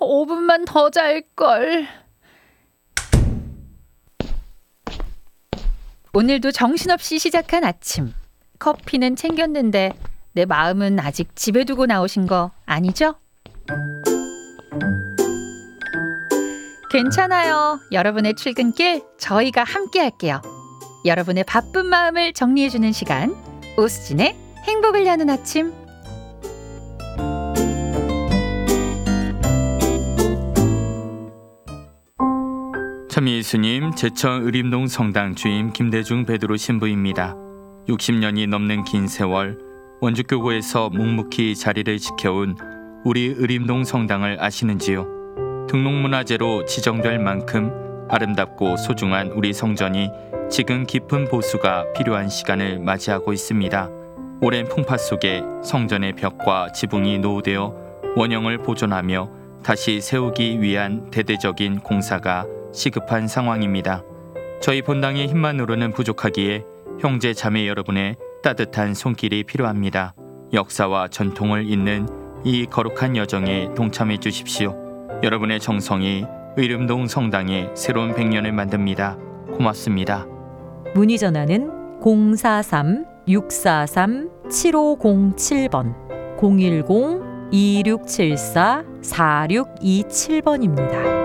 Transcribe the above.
5분만 더 잘걸. 오늘도 정신없이 시작한 아침. 커피는 챙겼는데 내 마음은 아직 집에 두고 나오신 거 아니죠? 괜찮아요. 여러분의 출근길 저희가 함께 할게요. 여러분의 바쁜 마음을 정리해주는 시간, 오수진의 행복을 여는 아침. 참예수님, 제천 의림동 성당 주임 김대중 베드로 신부입니다. 60년이 넘는 긴 세월 원주교구에서 묵묵히 자리를 지켜온 우리 의림동 성당을 아시는지요? 등록문화재로 지정될 만큼 아름답고 소중한 우리 성전이 지금 깊은 보수가 필요한 시간을 맞이하고 있습니다. 오랜 풍파 속에 성전의 벽과 지붕이 노후되어 원형을 보존하며 다시 세우기 위한 대대적인 공사가 시급한 상황입니다. 저희 본당의 힘만으로는 부족하기에 형제 자매 여러분의 따뜻한 손길이 필요합니다. 역사와 전통을 잇는 이 거룩한 여정에 동참해 주십시오. 여러분의 정성이 의림동 성당의 새로운 100년을 만듭니다. 고맙습니다. 문의 전화는 043-643-7507번 010-2674-4627번입니다.